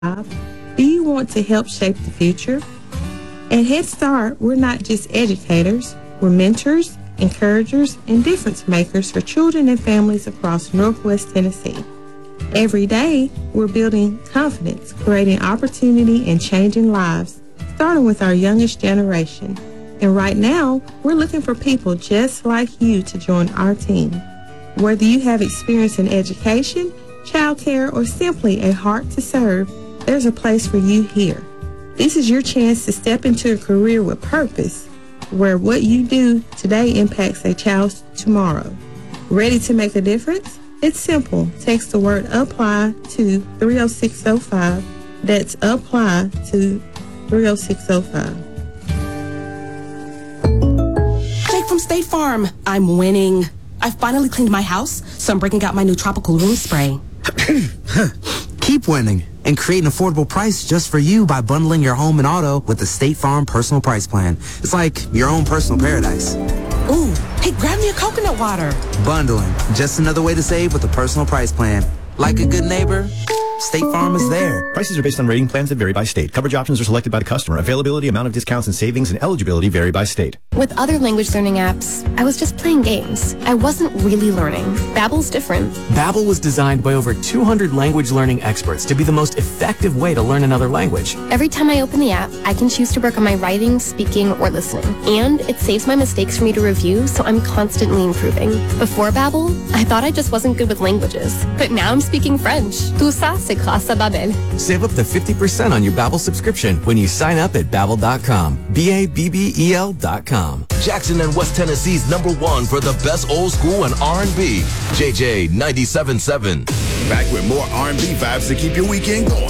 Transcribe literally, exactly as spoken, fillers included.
Do you want to help shape the future? At Head Start, we're not just educators, we're mentors, encouragers, and difference makers for children and families across Northwest Tennessee. Every day, we're building confidence, creating opportunity, and changing lives, starting with our youngest generation. And right now, we're looking for people just like you to join our team. Whether you have experience in education, childcare, or simply a heart to serve, there's a place for you here. This is your chance to step into a career with purpose, where what you do today impacts a child's tomorrow. Ready to make a difference? It's simple. Text the word APPLY to three oh six oh five. That's APPLY to three oh six oh five. Jake from State Farm. I'm winning. I finally cleaned my house, so I'm breaking out my new tropical room spray. Keep winning and create an affordable price just for you by bundling your home and auto with the State Farm Personal Price Plan. It's like your own personal paradise. Ooh, hey, grab me a coconut water. Bundling, just another way to save with a personal price plan. Like a good neighbor, State Farm is there. Prices are based on rating plans that vary by state. Coverage options are selected by the customer. Availability, amount of discounts and savings, and eligibility vary by state. With other language learning apps, I was just playing games. I wasn't really learning. Babbel's different. Babbel was designed by over two hundred language learning experts to be the most effective way to learn another language. Every time I open the app, I can choose to work on my writing, speaking, or listening. And it saves my mistakes for me to review, so I'm constantly improving. Before Babbel, I thought I just wasn't good with languages. But now I'm speaking French. Tout ça, c'est grâce à Babbel. Save up to fifty percent on your Babbel subscription when you sign up at Babbel dot com. B A B B E L dot com. Jackson and West Tennessee's number one for the best old school and R and B. J J ninety-seven point seven. Back with more R and B vibes to keep your weekend going.